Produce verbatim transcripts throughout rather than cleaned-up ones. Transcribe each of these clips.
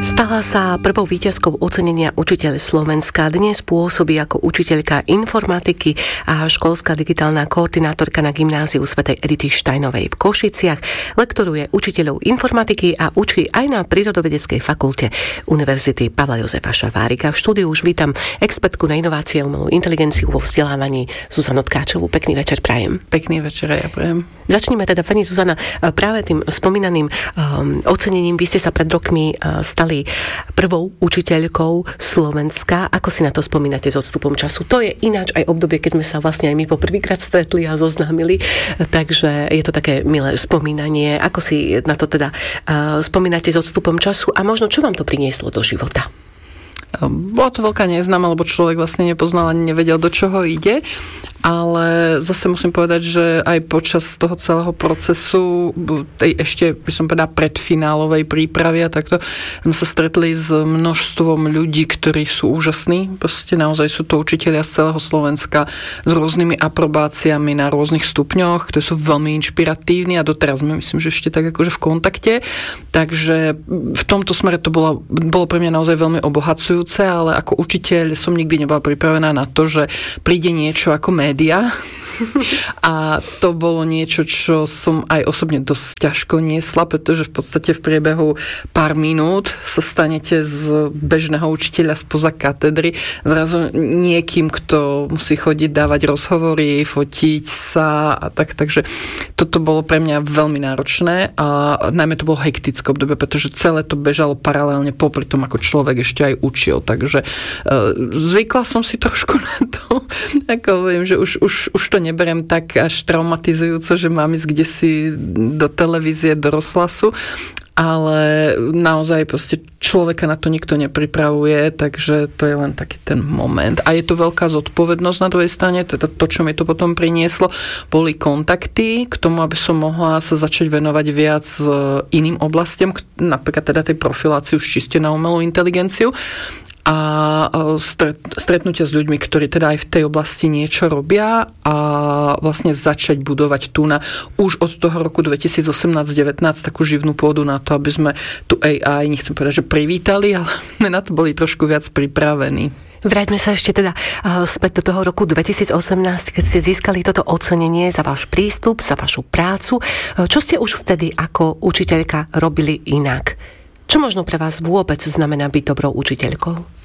Stala sa prvou víťazkou ocenenia Učiteľ Slovenska. Dnes pôsobí ako učiteľka informatiky a školská digitálna koordinátorka na gymnáziu svätej Edity Štajnovej v Košiciach. Lektoruje učiteľov informatiky a učí aj na Prírodovedeckej fakulte Univerzity Pavla Jozefa Šafárika. V štúdiu už vítam expertku na inovácie a umelú inteligenciu vo vzdelávaní Zuzanu Tkáčovú. Pekný večer prajem. Pekný večer ja prajem. Začneme teda, pani Zuzana, práve tým spomínaným um, ocenením. Vy ste sa pred rokmi uh, stali prvou učiteľkou Slovenska. Ako si na to spomínate s odstupom času? To je ináč aj obdobie, keď sme sa vlastne aj my poprvýkrát stretli a zoznámili. Takže je to také milé spomínanie. Ako si na to teda uh, spomínate s odstupom času a možno čo vám to prinieslo do života? Bola to veľká neznáma, lebo človek vlastne nepoznal ani nevedel, do čoho ide. Ale zase musím povedať, že aj počas toho celého procesu, tej ešte, by som povedala, predfinálovej prípravy a takto, sme sa stretli s množstvom ľudí, ktorí sú úžasní. Proste naozaj sú to učitelia z celého Slovenska s rôznymi aprobáciami na rôznych stupňoch, ktorí sú veľmi inšpiratívni a doteraz sme, myslím, že ešte tak akože v kontakte. Takže v tomto smere to bolo, bolo pre mňa naozaj veľmi obohacujúce, ale ako učiteľ som nikdy nebola pripravená na to, že príde niečo ako média. A to bolo niečo, čo som aj osobne dosť ťažko niesla, pretože v podstate v priebehu pár minút sa stanete z bežného učiteľa spoza katedry zrazu niekým, kto musí chodiť dávať rozhovory, fotiť sa a tak. Takže toto bolo pre mňa veľmi náročné a najmä to bolo hektické obdobie, pretože celé to bežalo paralelne popri tom, ako človek ešte aj učil. Takže uh, zvykla som si trošku na to, ako viem, že už, už, už to neberiem tak až traumatizujúco, že mám ísť kdesi do televízie, do rozhlasu, ale naozaj proste človeka na to nikto nepripravuje, takže to je len taký ten moment. A je to veľká zodpovednosť na druhej strane, teda to, čo mi to potom prinieslo, boli kontakty k tomu, aby som mohla sa začať venovať viac iným oblastiam, napríklad teda tej profilácii už čiste na umelú inteligenciu. A stretnutia s ľuďmi, ktorí teda aj v tej oblasti niečo robia a vlastne začať budovať tu na už od toho roku dvetisícosemnásť devätnásť takú živnú pôdu na to, aby sme tu á í, nechcem povedať, že privítali, ale sme na to boli trošku viac pripravení. Vráťme sa ešte teda uh, späť do toho roku dvetisícosemnásť, keď ste získali toto ocenenie za váš prístup, za vašu prácu. Čo ste už vtedy ako učiteľka robili inak? Čo možno pre vás vôbec znamená byť dobrou učiteľkou?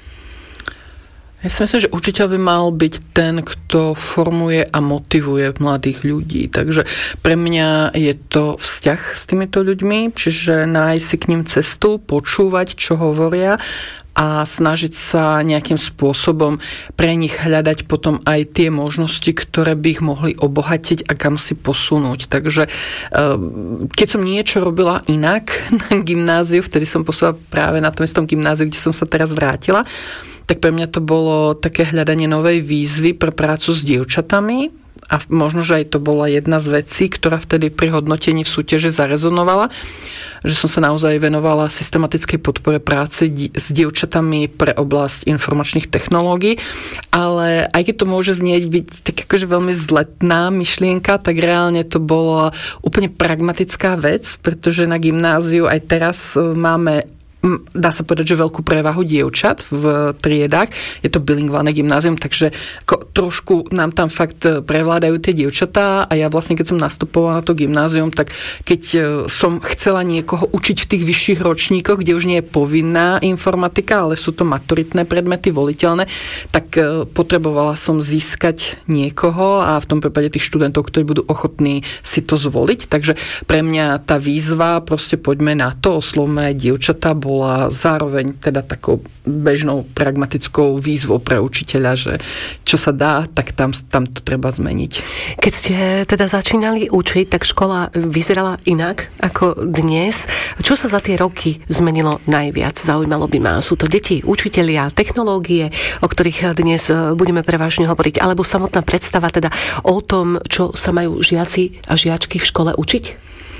Ja si myslím, že učiteľ by mal byť ten, kto formuje a motivuje mladých ľudí. Takže pre mňa je to vzťah s týmito ľuďmi, čiže nájsť si k ním cestu, počúvať, čo hovoria a snažiť sa nejakým spôsobom pre nich hľadať potom aj tie možnosti, ktoré by ich mohli obohatiť a kam si posunúť. Takže keď som niečo robila inak na gymnáziu, vtedy som pôsobila práve na tom istom gymnáziu, kde som sa teraz vrátila, tak pre mňa to bolo také hľadanie novej výzvy pre prácu s dievčatami a možno, že aj to bola jedna z vecí, ktorá vtedy pri hodnotení v súťaži zarezonovala, že som sa naozaj venovala systematickej podpore práce s dievčatami pre oblasť informačných technológií, ale aj keď to môže znieť byť tak akože veľmi vzletná myšlienka, tak reálne to bola úplne pragmatická vec, pretože na gymnáziu aj teraz máme, dá sa povedať, že veľkú prevahu dievčat v triedách. Je to bilingválne gymnázium, takže ako trošku nám tam fakt prevládajú tie dievčatá a ja vlastne, keď som nastupovala na to gymnázium, tak keď som chcela niekoho učiť v tých vyšších ročníkoch, kde už nie je povinná informatika, ale sú to maturitné predmety voliteľné, tak potrebovala som získať niekoho a v tom prípade tých študentov, ktorí budú ochotní si to zvoliť. Takže pre mňa tá výzva, proste poďme na to, oslovme aj dievčatá, bola zároveň teda takou bežnou pragmatickou výzvou pre učiteľa, že čo sa dá, tak tam, tam to treba zmeniť. Keď ste teda začínali učiť, tak škola vyzerala inak ako dnes. Čo sa za tie roky zmenilo najviac? Zaujímalo by ma. Sú to deti, učitelia, technológie, o ktorých dnes budeme prevažne hovoriť, alebo samotná predstava teda o tom, čo sa majú žiaci a žiačky v škole učiť?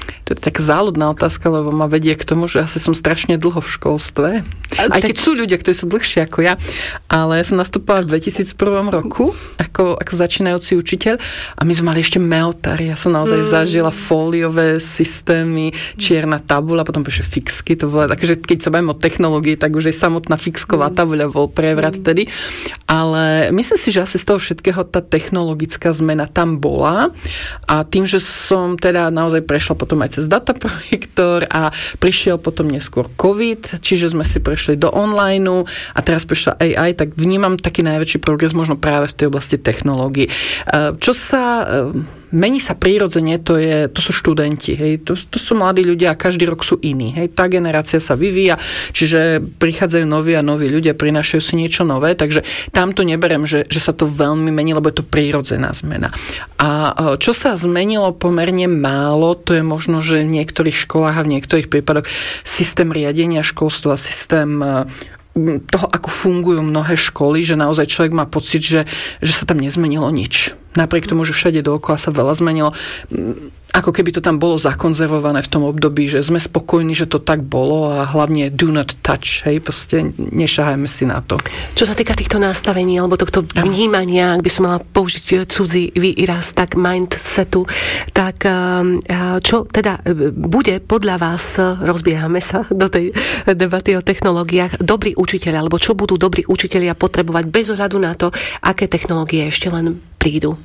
To je taká záľudná otázka, lebo ma vedie k tomu, že asi som strašne dlho v školstve. Aj keď sú ľudia, ktorí sú dlhšie ako ja, ale ja som nastúpala v dvetisícprvom roku ako, ako začínajúci učiteľ a my sme mali ešte meotary. Ja som naozaj mm. zažila fóliové systémy, čierna tabuľa, potom prišli fixky. To bolo také, že keď sa bavím o technológii, tak už aj samotná fixková tabuľa bol prevrat vtedy. Ale myslím si, že asi z toho všetkého tá technologická zmena tam bola a tým, že som teda naozaj prešla potom aj cez dataprojektor a prišiel potom neskôr COVID, čiže sme si prešli do online a teraz prišla á í, tak vnímam taký najväčší progres možno práve v tej oblasti technológií. Čo sa mení sa prirodzene, to, je, to sú študenti. Hej. To, to sú mladí ľudia a každý rok sú iní. Hej. Tá generácia sa vyvíja, čiže prichádzajú noví a noví ľudia, prinášajú si niečo nové, takže tam to neberiem, že, že sa to veľmi mení, lebo je to prirodzená zmena. A čo sa zmenilo pomerne málo, to je možno, že v niektorých školách a v niektorých prípadoch systém riadenia školstva, systém toho, ako fungujú mnohé školy, že naozaj človek má pocit, že, že sa tam nezmenilo nič. Napriek tomu, že všade dookola sa veľa zmenilo, ako keby to tam bolo zakonzervované v tom období, že sme spokojní, že to tak bolo a hlavne do not touch, hej, proste nešahajme si na to. Čo sa týka týchto nastavení alebo tohto vnímania, ak by som mala použiť cudzí výraz, tak mindsetu, tak čo teda bude podľa vás, rozbiehame sa do tej debaty o technológiách, dobrý učiteľ, alebo čo budú dobrí učitelia potrebovať bez ohľadu na to, aké technológie ešte len prídu?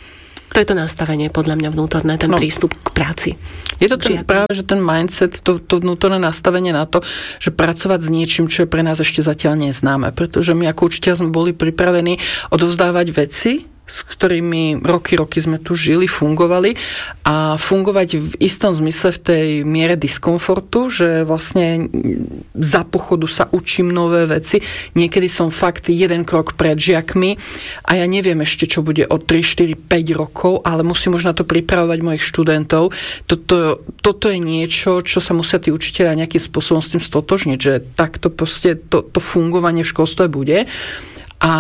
To je to nastavenie, podľa mňa vnútorné, ten no, prístup k práci. Je to ten, práve, že ten mindset, to, to vnútorné nastavenie na to, že pracovať s niečím, čo je pre nás ešte zatiaľ neznáme. Pretože my ako učiteľ sme boli pripravení odovzdávať veci, s ktorými roky, roky sme tu žili, fungovali a fungovať v istom zmysle v tej miere diskomfortu, že vlastne za pochodu sa učím nové veci. Niekedy som fakt jeden krok pred žiakmi a ja neviem ešte, čo bude o tri, štyri, päť rokov, ale musím už na to pripravovať mojich študentov. Toto, toto je niečo, čo sa musia tí učiteľia nejakým spôsobom s tým stotožniť, že takto proste to, to fungovanie v školstve bude. A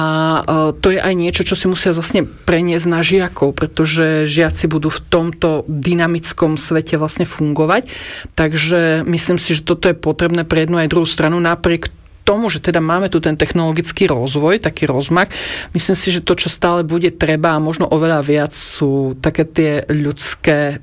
to je aj niečo, čo si musia vlastne preniesť na žiakov, pretože žiaci budú v tomto dynamickom svete vlastne fungovať. Takže myslím si, že toto je potrebné pre jednu aj druhú stranu, napriek tomu, že teda máme tu ten technologický rozvoj, taký rozmach. Myslím si, že to, čo stále bude treba a možno oveľa viac, sú také tie ľudské,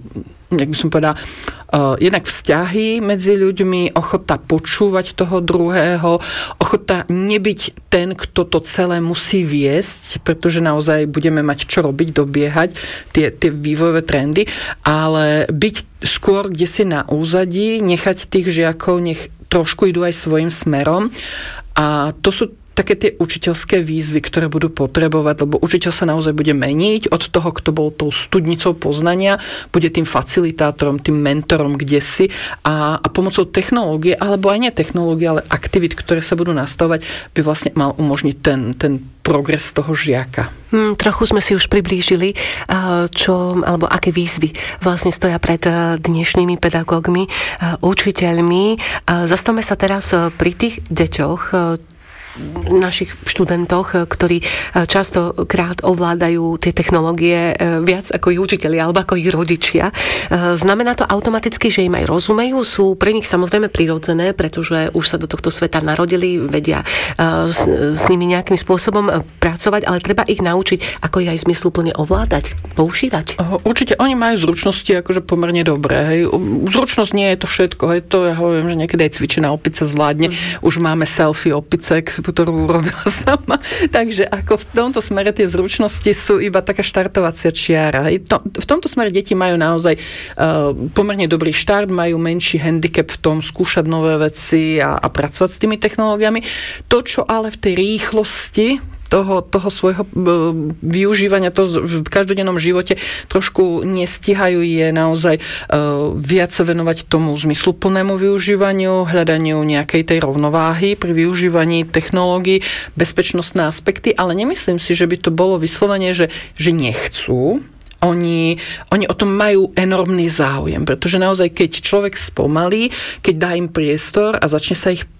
jak by som povedala, uh, jednak vzťahy medzi ľuďmi, ochota počúvať toho druhého, ochota nebyť ten, kto to celé musí viesť, pretože naozaj budeme mať čo robiť, dobiehať tie, tie vývojové trendy, ale byť skôr kde si na úzadí, nechať tých žiakov, nech trošku idú aj svojim smerom. A to sú také tie učiteľské výzvy, ktoré budú potrebovať, lebo učiteľ sa naozaj bude meniť od toho, kto bol tou studnicou poznania, bude tým facilitátorom, tým mentorom kdesi a, a pomocou technológie, alebo aj nie technológie, ale aktivít, ktoré sa budú nastavovať, by vlastne mal umožniť ten, ten progres toho žiaka. Hmm, trochu sme si už priblížili, čo, alebo aké výzvy vlastne stoja pred dnešnými pedagógmi, učiteľmi. Zastavme sa teraz pri tých deťoch, našich študentoch, ktorí častokrát ovládajú tie technológie viac ako ich učitelia alebo ako ich rodičia. Znamená to automaticky, že im aj rozumejú, sú pre nich samozrejme prirodzené, pretože už sa do tohto sveta narodili, vedia s, s nimi nejakým spôsobom pracovať, ale treba ich naučiť, ako ich aj zmysluplne ovládať, používať. Určite, oni majú zručnosti akože pomerne dobré. Hej. Zručnosť nie je to všetko. Hej. To ja hovorím, že niekedy aj cvičená opica zvládne. Mm. Už máme selfie opice, ktorú urobila sama. Takže ako v tomto smere tie zručnosti sú iba taká štartovacia čiara. V tomto smere deti majú naozaj uh, pomerne dobrý štart, majú menší handicap v tom skúšať nové veci a, a pracovať s tými technológiami. To, čo ale v tej rýchlosti toho, toho svojho využívania to v každodennom živote trošku nestihajú, je naozaj uh, viac sa venovať tomu zmysluplnému využívaniu, hľadaniu nejakej tej rovnováhy pri využívaní technológií, bezpečnostné aspekty, ale nemyslím si, že by to bolo vyslovene, že, že nechcú. Oni, oni o tom majú enormný záujem, pretože naozaj, keď človek spomalí, keď dá im priestor a začne sa ich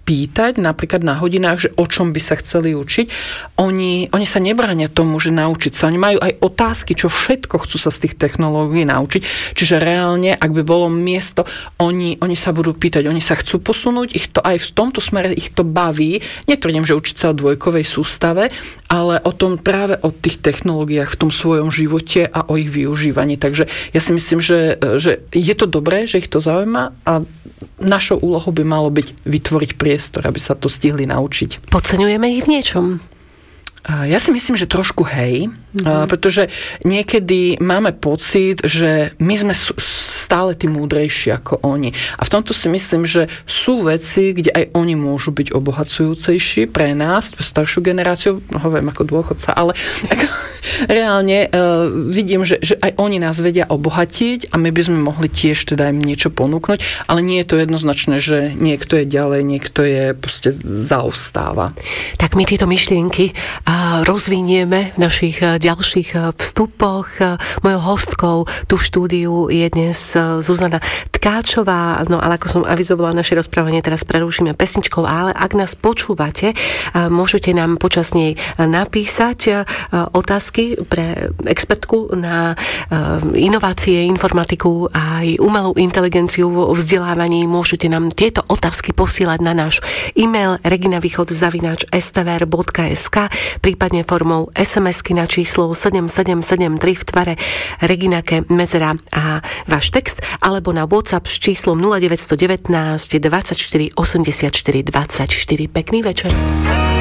pýtať napríklad na hodinách, že o čom by sa chceli učiť. Oni, oni sa nebránia tomu, že naučiť sa. Oni majú aj otázky, čo všetko chcú sa z tých technológií naučiť. Čiže reálne, ak by bolo miesto, oni, oni sa budú pýtať, oni sa chcú posunúť, ich to aj v tomto smere ich to baví. Netvrdím, že učiť sa o dvojkovej sústave, ale o tom práve o tých technológiách v tom svojom živote a o ich využívaní. Takže ja si myslím, že, že je to dobré, že ich to zaujíma a našou úlohou by malo byť vytvoriť priestor, aby sa to stihli naučiť. Podceňujeme ich v niečom? Ja si myslím, že trošku hej, mm-hmm. pretože niekedy máme pocit, že my sme stále tí múdrejší ako oni. A v tomto si myslím, že sú veci, kde aj oni môžu byť obohacujúcejší pre nás, pre staršiu generáciu, hovorím ako dôchodca, ale ako, reálne uh, vidím, že, že aj oni nás vedia obohatiť a my by sme mohli tiež teda im niečo ponúknuť, ale nie je to jednoznačné, že niekto je ďalej, niekto je proste zaostáva. Tak my tieto myšlienky rozvinieme v našich ďalších vstupoch. Mojou hostkou tu v štúdiu je dnes Zuzana Tkáčová, no ale ako som avizovala naše rozprávanie, teraz prerušíme pesničkou, ale ak nás počúvate, môžete nám počas nej napísať otázky pre expertku na inovácie, informatiku a aj umelú inteligenciu vo vzdelávaní. Môžete nám tieto otázky posielať na náš e-mail reginavýchod zavináč es té vé er bodka es ká, prípadne formou es em esky na číslo sedem sedem sedem tri v tvare Reginake medzera a váš text, alebo na WhatsApp s číslom nula deväť jedna deväť dvadsaťštyri osemdesiatštyri dvadsaťštyri. Pekný večer.